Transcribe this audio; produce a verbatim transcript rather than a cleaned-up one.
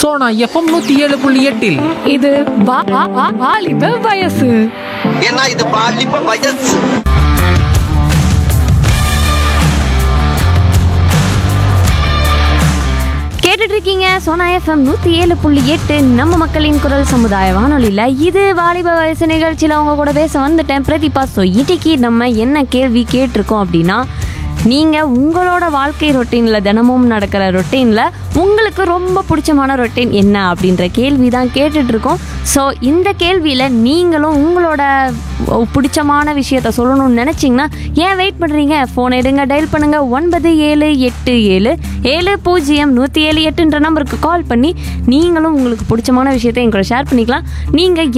Sona FM நூத்தி ஏழு புள்ளி எட்டில் இது வா- வா- வா- வாலிப வயசு. ஏன்னா இது பாலிப்ப வயசு. கேட்டுட்டு இருக்கீங்க சோனா எஃப்எம் நூற்றி ஏழு புள்ளி எட்டு நம்ம மக்களின் குரல் சமுதாய வானொலியில் இது வாலிப வயசு நிகழ்ச்சியில் அவங்க கூட பேச வந்துட்டேன் பிரதீபா. ஸோ இன்னைக்கு நம்ம என்ன கேள்வி கேட்டிருக்கோம் அப்படின்னா, நீங்கள் உங்களோட வாழ்க்கை ரொட்டீனில் தினமும் நடக்கிற ரொட்டீனில் உங்களுக்கு ரொம்ப பிடிச்சமான ரொட்டீன் என்ன அப்படின்ற கேள்வி தான் கேட்டுட்ருக்கோம். ஸோ இந்த கேள்வியில் நீங்களும் உங்களோட பிடிச்சமான விஷயத்த சொல்லணும்னு நினச்சிங்கன்னா ஏன் வெயிட் பண்ணுறீங்க? ஃபோன் எடுங்க, டயல் பண்ணுங்கள் ஒன்பது ஏழு எட்டு ஏழு ஏழு பூஜ்ஜியம் நூற்றி ஏழு எட்டுன்ற நம்பருக்கு கால் பண்ணி நீங்களும் உங்களுக்கு பிடிச்சமான விஷயத்த என் கூட ஷேர் பண்ணிக்கலாம். நீங்கள்